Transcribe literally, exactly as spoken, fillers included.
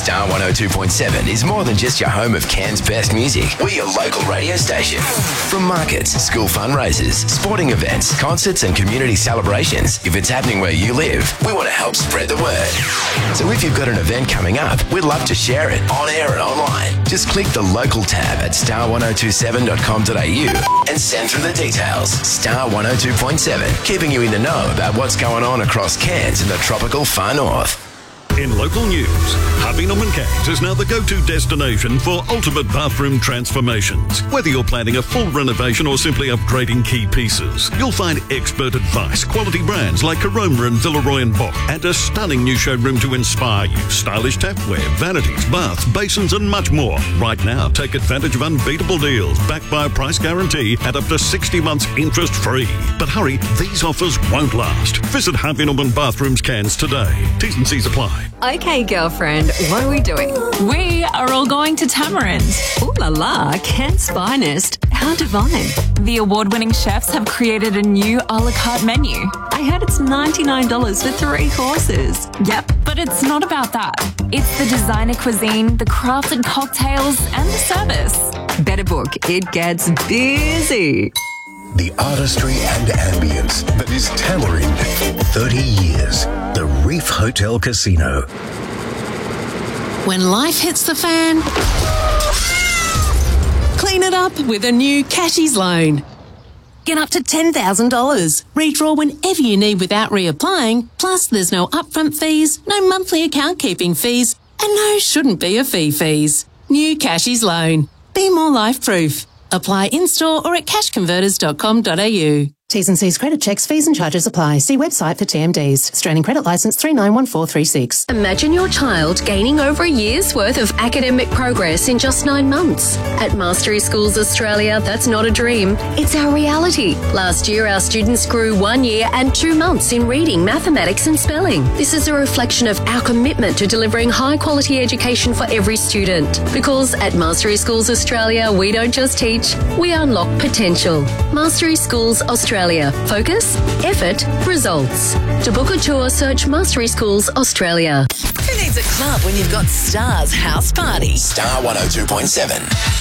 Star one oh two point seven is more than just your home of Cairns' best music. We're your local radio station. From markets, school fundraisers, sporting events, concerts and community celebrations, if it's happening where you live, we want to help spread the word. So if you've got an event coming up, we'd love to share it on air and online. Just click the local tab at star one oh two seven dot com dot a u and send through the details. Star one oh two point seven, keeping you in the know about what's going on across Cairns and the tropical far north. In local news, Harvey Norman Cairns is now the go-to destination for ultimate bathroom transformations. Whether you're planning a full renovation or simply upgrading key pieces, you'll find expert advice, quality brands like Caroma and Villeroy and Boch, and a stunning new showroom to inspire you. Stylish tapware, vanities, baths, basins and much more. Right now, take advantage of unbeatable deals backed by a price guarantee and up to sixty months interest-free. But hurry, these offers won't last. Visit Harvey Norman Bathrooms Cairns today. T's and C's apply. Okay, girlfriend, what are we doing? We are all going to Tamarind. Ooh la la, Cairns' finest. How divine. The award-winning chefs have created a new a la carte menu. I heard it's ninety-nine dollars for three courses. Yep, but it's not about that. It's the designer cuisine, the crafted cocktails, and the service. Better book, it gets busy. The artistry and ambience that is Tamarind for thirty years. The Reef Hotel Casino. When life hits the fan, clean it up with a new Cashies loan. Get up to ten thousand dollars. Redraw whenever you need without reapplying. Plus, there's no upfront fees, no monthly account keeping fees, and no shouldn't be a fee fees. New Cashies loan. Be more life proof. Apply in-store or at cash converters dot com dot a u. T's and C's credit checks, fees and charges apply. See website for T M Ds. Australian Credit Licence three nine one four three six. Imagine your child gaining over a year's worth of academic progress in just nine months. At Mastery Schools Australia, that's not a dream, it's our reality. Last year, our students grew one year and two months in reading, mathematics and spelling. This is a reflection of our commitment to delivering high-quality education for every student. Because at Mastery Schools Australia, we don't just teach, we unlock potential. Mastery Schools Australia. Focus, effort, results. To book a tour, search Mastery Schools Australia. Who needs a club when you've got Star's house party? Star one oh two point seven.